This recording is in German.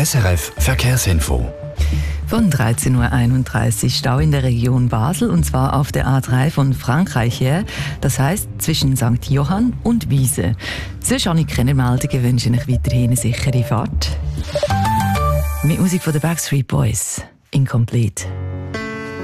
SRF Verkehrsinfo. Von 13.31 Uhr Stau in der Region Basel, und zwar auf der A3 von Frankreich her, das heisst zwischen St. Johann und Wiese. Sonst habe ich keine Meldungen, wünsche ich weiterhin eine sichere Fahrt. Mit Musik von den Backstreet Boys, Incomplete.